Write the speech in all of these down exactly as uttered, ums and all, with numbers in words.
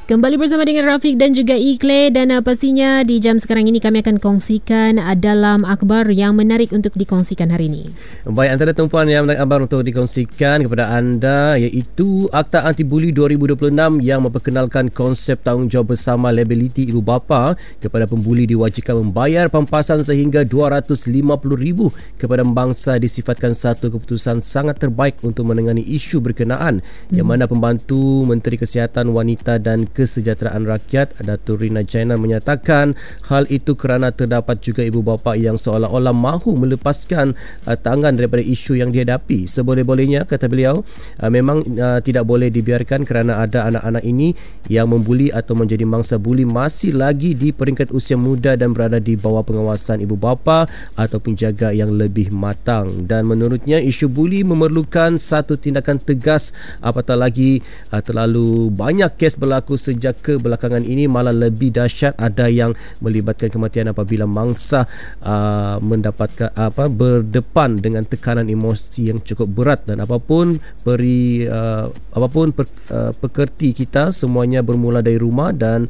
Kembali bersama dengan Rafiq dan juga Ikle, dan uh, pastinya di jam sekarang ini kami akan kongsikan uh, dalam akhbar yang menarik untuk dikongsikan hari ini. Baik, antara tumpuan yang menarik akhbar untuk dikongsikan kepada anda iaitu Akta Anti-Buli dua ribu dua puluh enam yang memperkenalkan konsep tanggungjawab bersama liability ibu bapa. Kepada pembuli diwajibkan membayar pampasan sehingga dua ratus lima puluh ribu kepada bangsa disifatkan satu keputusan sangat terbaik untuk menangani isu berkenaan, hmm. yang mana pembantu Menteri Kesihatan Wanita dan Kesejahteraan Rakyat Datuk Rina Jaina menyatakan hal itu kerana terdapat juga ibu bapa yang seolah-olah mahu melepaskan uh, tangan daripada isu yang dihadapi. Seboleh-bolehnya, kata beliau, uh, memang uh, tidak boleh dibiarkan kerana ada anak-anak ini yang membuli atau menjadi mangsa buli masih lagi di peringkat usia muda dan berada di bawah pengawasan ibu bapa atau penjaga yang lebih matang. Dan menurutnya isu buli memerlukan satu tindakan tegas, apatah lagi uh, terlalu banyak kes berlaku sejak kebelakangan ini, malah lebih dahsyat ada yang melibatkan kematian apabila mangsa uh, mendapatkan apa berdepan dengan tekanan emosi yang cukup berat. Dan apapun beri uh, apapun per, uh, pekerti kita semuanya bermula dari rumah, dan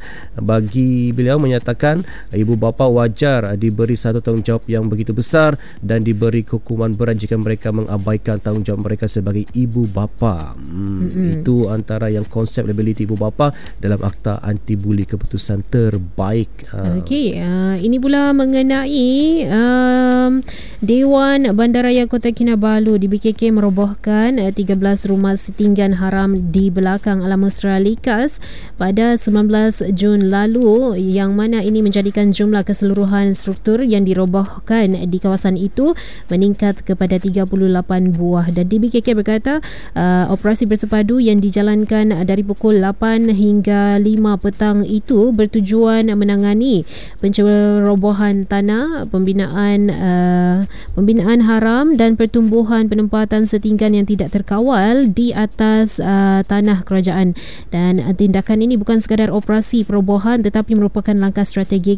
bagi beliau menyatakan ibu bapa wajar uh, diberi satu tanggungjawab yang begitu besar dan diberi hukuman berat jika mereka mengabaikan tanggungjawab mereka sebagai ibu bapa. Hmm, mm-hmm. Itu antara yang konsep liability ibu bapa dalam Akta Anti-Buli keputusan terbaik. Okey, uh, ini pula mengenai um, Dewan Bandaraya Kota Kinabalu di B K K merobohkan uh, tiga belas rumah setinggan haram di belakang Alam Mesra Likas pada sembilan belas Jun lalu, yang mana ini menjadikan jumlah keseluruhan struktur yang dirobohkan di kawasan itu meningkat kepada tiga puluh lapan buah. Dan D B K K berkata uh, operasi bersepadu yang dijalankan dari pukul lapan hingga lima petang itu bertujuan menangani pencerobohan tanah, pembinaan uh, pembinaan haram dan pertumbuhan penempatan setinggan yang tidak terkawal di atas uh, tanah kerajaan. Dan uh, tindakan ini bukan sekadar operasi perobohan tetapi merupakan langkah strategik